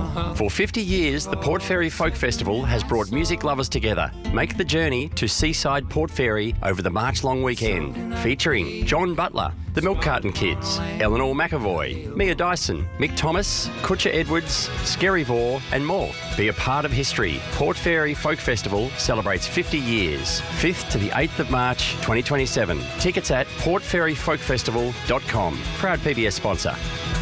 For 50 years, the Port Fairy Folk Festival has brought music lovers together. Make the journey to Seaside Port Fairy over the March long weekend, featuring John Butler, the Milk Carton Kids, Eleanor McAvoy, Mia Dyson, Mick Thomas, Kutcher Edwards, Skerry Vore and more. Be a part of history. Port Fairy Folk Festival celebrates 50 years, 5th to the 8th of March 2027. Tickets at portfairyfolkfestival.com. Proud PBS sponsor.